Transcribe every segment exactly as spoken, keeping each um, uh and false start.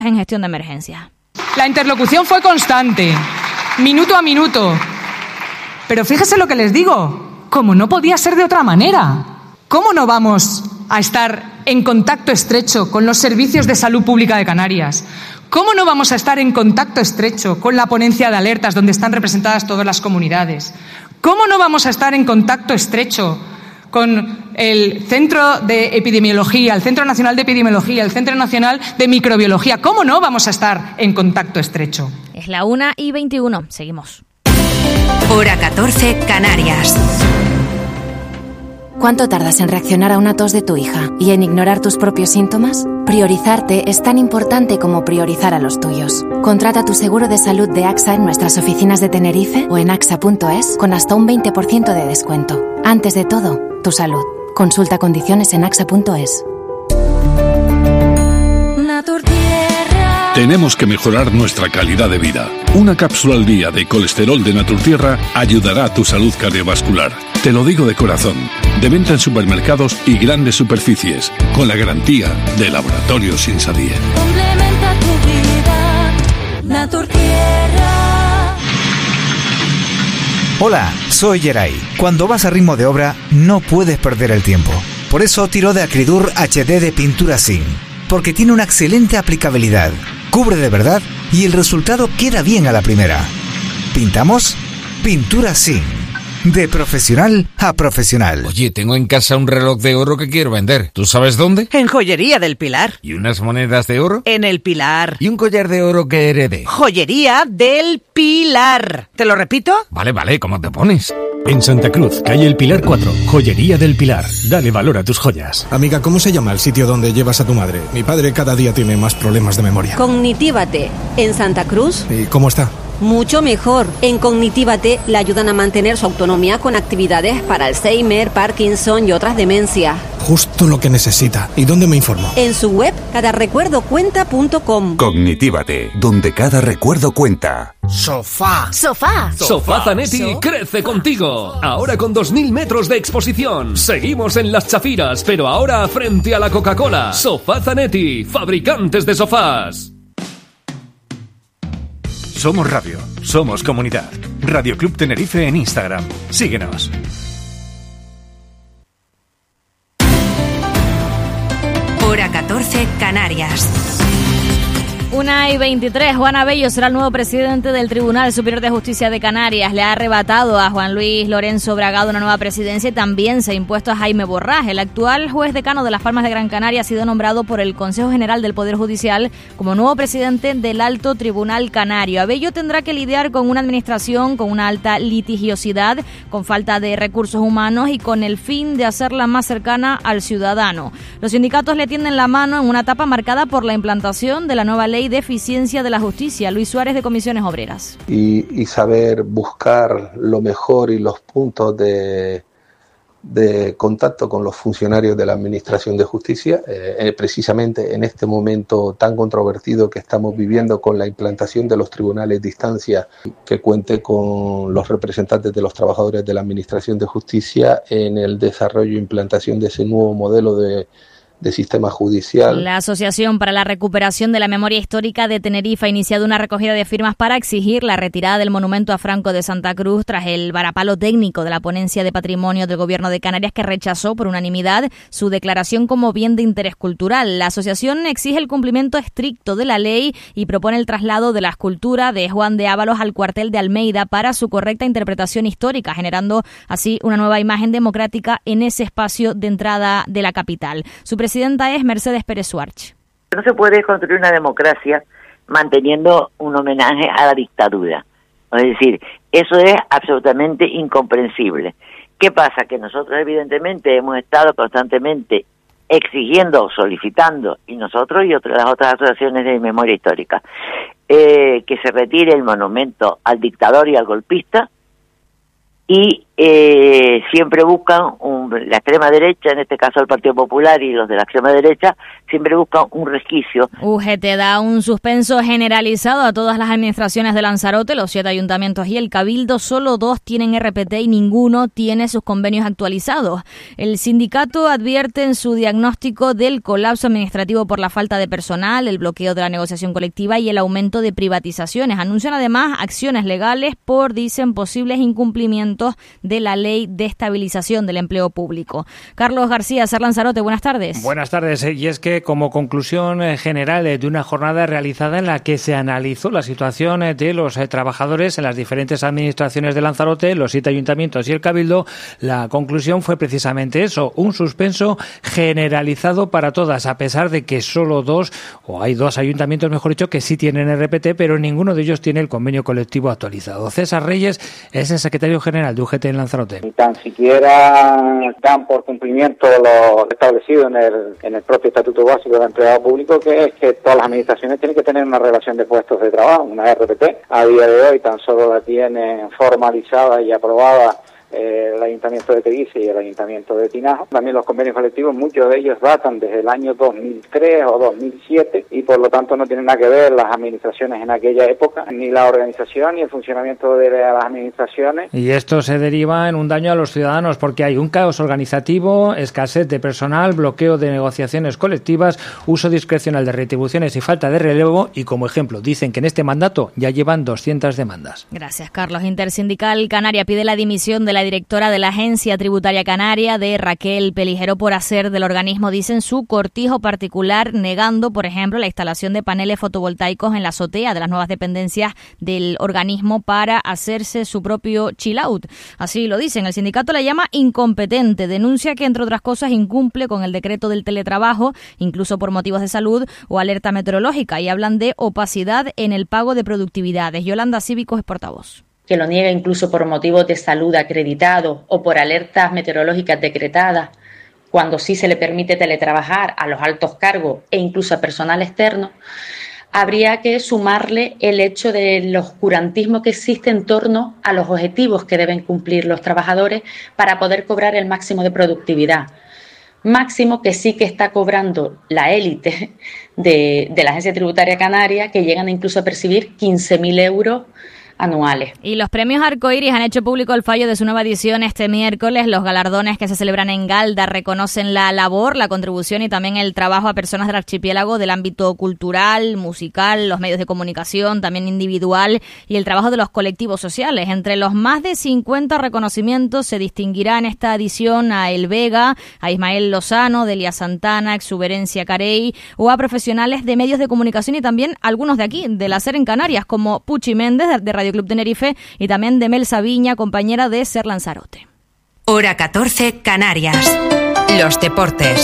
en gestión de emergencias. La interlocución fue constante, minuto a minuto. Pero fíjese lo que les digo, como no podía ser de otra manera. ¿Cómo no vamos a estar en contacto estrecho con los servicios de salud pública de Canarias? ¿Cómo no vamos a estar en contacto estrecho con la ponencia de alertas donde están representadas todas las comunidades? ¿Cómo no vamos a estar en contacto estrecho con el Centro de Epidemiología, el Centro Nacional de Epidemiología, el Centro Nacional de Microbiología? ¿Cómo no vamos a estar en contacto estrecho? Es la una y veintiuno. Seguimos. Hora catorce, Canarias. ¿Cuánto tardas en reaccionar a una tos de tu hija y en ignorar tus propios síntomas? Priorizarte es tan importante como priorizar a los tuyos. Contrata tu seguro de salud de AXA en nuestras oficinas de Tenerife o en axa punto es con hasta un veinte por ciento de descuento. Antes de todo, tu salud. Consulta condiciones en axa punto es. Tenemos que mejorar nuestra calidad de vida. Una cápsula al día de colesterol de Naturtierra ayudará a tu salud cardiovascular. Te lo digo de corazón. De venta en supermercados y grandes superficies, con la garantía de Laboratorios Insadier. Complementa tu vida, Naturtierra. Hola, soy Yeray. Cuando vas a ritmo de obra, no puedes perder el tiempo. Por eso tiro de Acridur H D de pintura zinc, porque tiene una excelente aplicabilidad, cubre de verdad y el resultado queda bien a la primera. ¿Pintamos? Pintura zinc. De profesional a profesional. Oye, tengo en casa un reloj de oro que quiero vender. ¿Tú sabes dónde? En Joyería del Pilar. ¿Y unas monedas de oro? En el Pilar. ¿Y un collar de oro que heredé? Joyería del Pilar. ¿Te lo repito? Vale, vale, ¿cómo te pones? En Santa Cruz, calle El Pilar cuatro, Joyería del Pilar. Dale valor a tus joyas. Amiga, ¿cómo se llama el sitio donde llevas a tu madre? Mi padre cada día tiene más problemas de memoria. Cognitívate. ¿En Santa Cruz? ¿Y cómo está? Mucho mejor. En Cognitívate le ayudan a mantener su autonomía con actividades para Alzheimer, Parkinson y otras demencias. Justo lo que necesita. ¿Y dónde me informo? En su web, cada recuerdo cuenta punto com. Cognitívate, donde cada recuerdo cuenta. Sofá. Sofá. Sofá Zanetti so. crece contigo. Ahora con dos mil metros de exposición. Seguimos en Las Chafiras, pero ahora frente a la Coca-Cola. Sofá Zanetti, fabricantes de sofás. Somos radio, somos comunidad. Radio Club Tenerife en Instagram. Síguenos. Hora catorce, Canarias. Una y veintitrés. Juan Abello será el nuevo presidente del Tribunal Superior de Justicia de Canarias. Le ha arrebatado a Juan Luis Lorenzo Bragado una nueva presidencia y también se ha impuesto a Jaime Borrás. El actual juez decano de Las Palmas de Gran Canaria ha sido nombrado por el Consejo General del Poder Judicial como nuevo presidente del Alto Tribunal Canario. Abello tendrá que lidiar con una administración con una alta litigiosidad, con falta de recursos humanos y con el fin de hacerla más cercana al ciudadano. Los sindicatos le tienden la mano en una etapa marcada por la implantación de la nueva ley de eficiencia de la justicia. Luis Suárez, de Comisiones Obreras. Y, y saber buscar lo mejor y los puntos de, de contacto con los funcionarios de la Administración de Justicia, eh, eh, precisamente en este momento tan controvertido que estamos viviendo con la implantación de los tribunales de instancia, que cuente con los representantes de los trabajadores de la Administración de Justicia en el desarrollo e implantación de ese nuevo modelo de de sistema judicial. La Asociación para la Recuperación de la Memoria Histórica de Tenerife ha iniciado una recogida de firmas para exigir la retirada del monumento a Franco de Santa Cruz tras el varapalo técnico de la Ponencia de Patrimonio del Gobierno de Canarias, que rechazó por unanimidad su declaración como bien de interés cultural. La asociación exige el cumplimiento estricto de la ley y propone el traslado de la escultura de Juan de Ábalos al cuartel de Almeida para su correcta interpretación histórica, generando así una nueva imagen democrática en ese espacio de entrada de la capital. Su presidenta es Mercedes Pérez Suarch. No se puede construir una democracia manteniendo un homenaje a la dictadura. Es decir, eso es absolutamente incomprensible. ¿Qué pasa? Que nosotros evidentemente hemos estado constantemente exigiendo, solicitando, y nosotros y otras, las otras asociaciones de memoria histórica, eh, que se retire el monumento al dictador y al golpista, y eh, siempre buscan, un, la extrema derecha, en este caso el Partido Popular y los de la extrema derecha, siempre buscan un resquicio. U G T da un suspenso generalizado a todas las administraciones de Lanzarote, los siete ayuntamientos y el Cabildo. Solo dos tienen R P T y ninguno tiene sus convenios actualizados. El sindicato advierte en su diagnóstico del colapso administrativo por la falta de personal, el bloqueo de la negociación colectiva y el aumento de privatizaciones. Anuncian además acciones legales por, dicen, posibles incumplimientos de la Ley de Estabilización del Empleo Público. Carlos García, Ser Lanzarote, buenas tardes. Buenas tardes. Y es que como conclusión general de una jornada realizada en la que se analizó la situación de los trabajadores en las diferentes administraciones de Lanzarote, los siete ayuntamientos y el Cabildo, la conclusión fue precisamente eso, un suspenso generalizado para todas, a pesar de que solo dos, o hay dos ayuntamientos, mejor dicho, que sí tienen R P T, pero ninguno de ellos tiene el convenio colectivo actualizado. César Reyes es el secretario general de U G T en Lanzarote. Ni tan siquiera dan por cumplimiento lo establecido en el, en el propio Estatuto Básico del Empleado Público, que es que todas las administraciones tienen que tener una relación de puestos de trabajo, una R P T. A día de hoy tan solo la tienen formalizada y aprobada Eh, el Ayuntamiento de Teguise y el Ayuntamiento de Tinajo. También los convenios colectivos, muchos de ellos datan desde el año dos mil tres o dos mil siete y por lo tanto no tienen nada que ver las administraciones en aquella época, ni la organización ni el funcionamiento de las administraciones. Y esto se deriva en un daño a los ciudadanos porque hay un caos organizativo, escasez de personal, bloqueo de negociaciones colectivas, uso discrecional de retribuciones y falta de relevo, y como ejemplo dicen que en este mandato ya llevan doscientas demandas. Gracias, Carlos. Intersindical Canaria pide la dimisión de la directora de la Agencia Tributaria Canaria, de Raquel Pelijero, por hacer del organismo, dicen, su cortijo particular, negando, por ejemplo, la instalación de paneles fotovoltaicos en la azotea de las nuevas dependencias del organismo para hacerse su propio chill out. Así lo dicen. El sindicato la llama incompetente. Denuncia que, entre otras cosas, incumple con el decreto del teletrabajo, incluso por motivos de salud o alerta meteorológica, y hablan de opacidad en el pago de productividades. Yolanda Cívicos es portavoz. Que lo niega incluso por motivos de salud acreditados o por alertas meteorológicas decretadas, cuando sí se le permite teletrabajar a los altos cargos e incluso a personal externo, habría que sumarle el hecho del oscurantismo que existe en torno a los objetivos que deben cumplir los trabajadores para poder cobrar el máximo de productividad. Máximo que sí que está cobrando la élite de, de la Agencia Tributaria Canaria, que llegan incluso a percibir quince mil euros anuales. Y los premios Arcoiris han hecho público el fallo de su nueva edición este miércoles. Los galardones que se celebran en Galda reconocen la labor, la contribución y también el trabajo a personas del archipiélago del ámbito cultural, musical, los medios de comunicación, también individual, y el trabajo de los colectivos sociales. Entre los más de cincuenta reconocimientos se distinguirá en esta edición a El Vega, a Ismael Lozano, Delia Santana, Exuberencia Carey, o a profesionales de medios de comunicación y también algunos de aquí, del hacer en Canarias, como Puchi Méndez de Radio Club Tenerife y también de Mel Sabiña, compañera de Ser Lanzarote. Hora catorce, Canarias. Los deportes.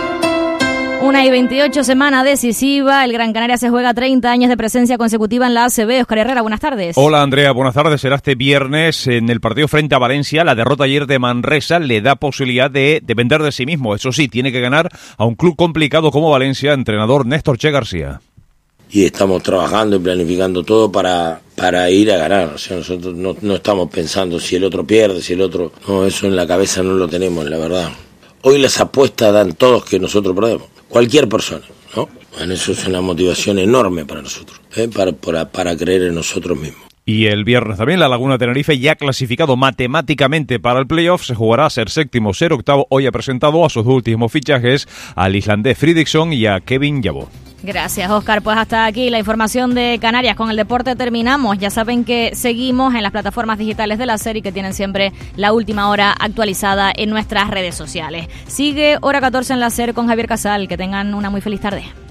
Una y veintiocho, semana decisiva. El Gran Canaria se juega treinta años de presencia consecutiva en la A C B. Óscar Herrera, buenas tardes. Hola, Andrea, buenas tardes. Será este viernes en el partido frente a Valencia. La derrota ayer de Manresa le da posibilidad de depender de sí mismo. Eso sí, tiene que ganar a un club complicado como Valencia, entrenador Néstor Che García. Y estamos trabajando y planificando todo para, para ir a ganar. O sea, nosotros no, no estamos pensando si el otro pierde, si el otro... No, eso en la cabeza no lo tenemos, la verdad. Hoy las apuestas dan todos que nosotros perdemos. Cualquier persona, ¿no? Bueno, eso es una motivación enorme para nosotros, ¿eh? para, para, para creer en nosotros mismos. Y el viernes también la Laguna Tenerife, ya clasificado matemáticamente para el playoff, se jugará a ser séptimo, ser octavo. Hoy ha presentado a sus últimos fichajes al islandés Fridriksson y a Kevin Yabo. Gracias, Óscar. Pues hasta aquí la información de Canarias. Con el deporte terminamos. Ya saben que seguimos en las plataformas digitales de la SER y que tienen siempre la última hora actualizada en nuestras redes sociales. Sigue Hora catorce en la SER con Javier Casal. Que tengan una muy feliz tarde.